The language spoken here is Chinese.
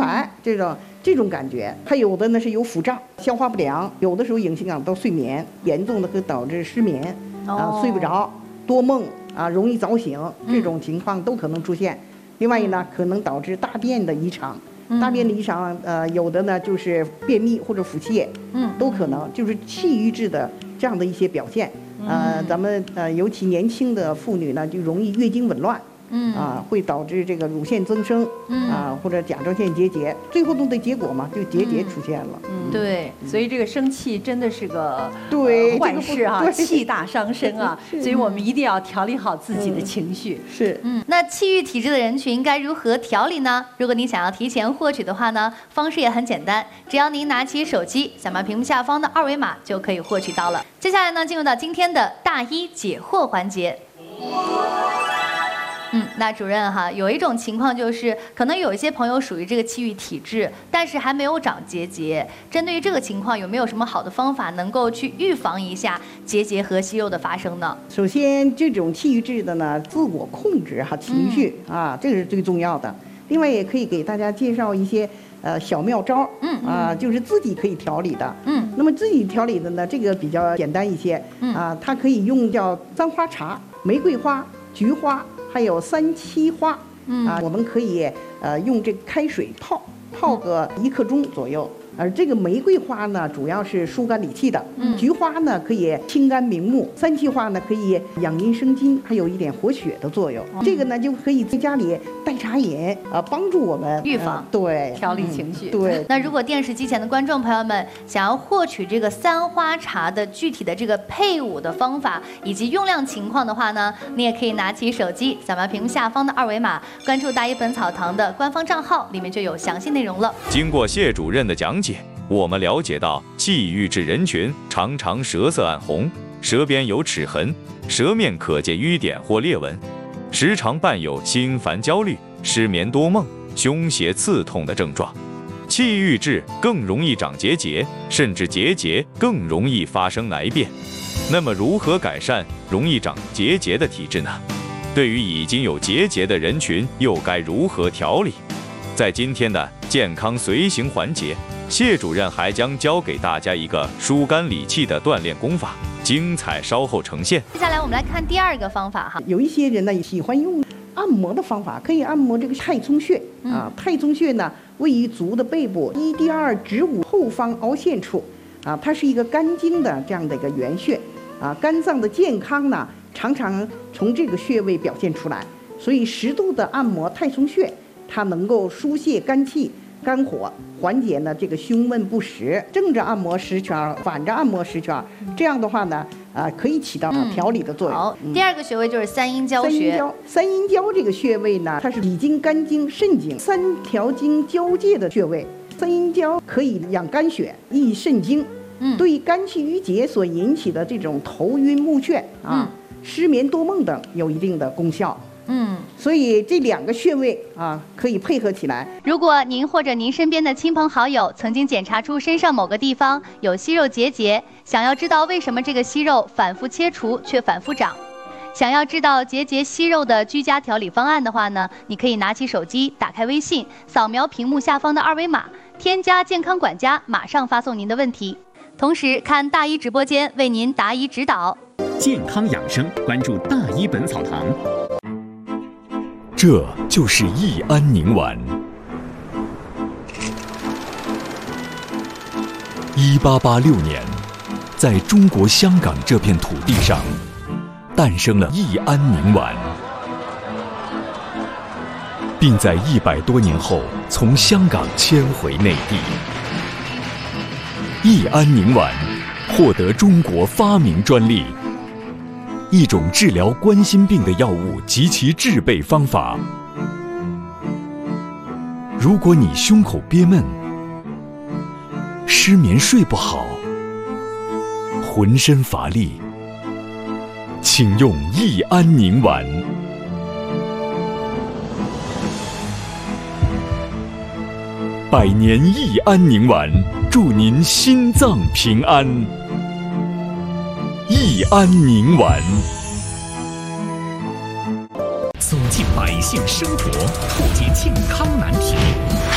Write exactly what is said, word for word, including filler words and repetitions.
来这种这种感觉。还有的呢是有腹胀、消化不良，有的时候影响到睡眠，严重的会导致失眠、哦、啊，睡不着、多梦啊，容易早醒，这种情况都可能出现。嗯、另外呢，可能导致大便的异常。大便的异常，呃，有的呢就是便秘或者腹泻，嗯，都可能就是气郁滞的这样的一些表现。呃，咱们呃，尤其年轻的妇女呢，就容易月经紊乱。嗯啊，会导致这个乳腺增生，嗯啊，或者甲状腺结节，最后都的结果嘛，就结节出现了。 嗯，对，所以这个生气真的是个对、 呃、坏事啊，气大伤身啊，所以我们一定要调理好自己的情绪。 嗯、是， 嗯，那气郁体质的人群该如何调理呢？如果您想要提前获取的话呢，方式也很简单，只要您拿起手机，扫描屏幕下方的二维码就可以获取到了。接下来呢，进入到今天的大医解惑环节。嗯，那主任哈，有一种情况就是，可能有一些朋友属于这个气郁体质，但是还没有长结节。针对于这个情况，有没有什么好的方法能够去预防一下结节和息肉的发生呢？ 首先，这种气郁质的呢，自我控制哈情绪、嗯、啊，这个是最重要的。另外，也可以给大家介绍一些呃小妙招，嗯啊，就是自己可以调理的。嗯，那么自己调理的呢，这个比较简单一些。嗯啊，它可以用叫簪花茶、玫瑰花、菊花。还有三七花，嗯啊，我们可以呃用这个开水泡泡个一刻钟左右。而这个玫瑰花呢，主要是疏肝理气的；嗯、菊花呢，可以清肝明目；三七花呢，可以养阴生津，还有一点活血的作用。嗯、这个呢，就可以在家里代茶饮，啊、呃，帮助我们预防、 呃、对调理情绪。 嗯、对。 那如果电视机前的观众朋友们想要获取这个三花茶的具体的这个配伍的方法以及用量情况的话呢，你也可以拿起手机，扫描屏幕下方的二维码，关注大医本草堂的官方账号，里面就有详细内容了。 经过谢主任的讲解，我们了解到气郁质人群常常舌色暗红，舌边有齿痕，舌面可见瘀点或裂纹，时常伴有心烦焦虑、失眠多梦、胸胁刺痛的症状。气郁质更容易长结节，甚至结节更容易发生癌变。那么如何改善容易长结节的体质呢？对于已经有结节的人群又该如何调理？在今天的健康随行环节，谢主任还将教给大家一个疏肝理气的锻炼功法，精彩稍后呈现。 接下来我们来看第二个方法哈， 有一些人呢喜欢用按摩的方法，可以按摩这个太冲穴、嗯、啊，太冲穴呢位于足的背部一第二指骨后方凹陷处啊，它是一个肝经的这样的一个原穴啊，肝脏的健康呢常常从这个穴位表现出来，所以适度的按摩太冲穴，它能够疏泄肝气、肝火，缓解呢这个胸闷不实。正着按摩十圈，反着按摩十圈，这样的话呢，啊、呃、可以起到调理的作用。 嗯、好，第二个穴位就是三阴交穴。三阴交， 三阴交这个穴位呢，它是脾经、肝经、肾经三条经交界的穴位。三阴交可以养肝血、益肾精，嗯，对肝气郁结所引起的这种头晕目眩啊、嗯、失眠多梦等有一定的功效。嗯，所以这两个穴位啊可以配合起来。 如果您或者您身边的亲朋好友曾经检查出身上某个地方有息肉结节，想要知道为什么这个息肉反复切除却反复长，想要知道结节息肉的居家调理方案的话呢，你可以拿起手机，打开微信，扫描屏幕下方的二维码，添加健康管家，马上发送您的问题，同时看大医直播间为您答疑指导。 健康养生，关注大医本草堂。 这就是益安宁丸。一八八六年，在中国香港这片土地上，诞生了益安宁丸，并在一百多年后从香港迁回内地。益安宁丸获得中国发明专利。一种治疗冠心病的药物及其制备方法。如果你胸口憋闷、失眠睡不好、浑身乏力，请用益安宁丸。百年益安宁丸，祝您心脏平安。益安宁丸， 走进百姓生活，破解健康难题。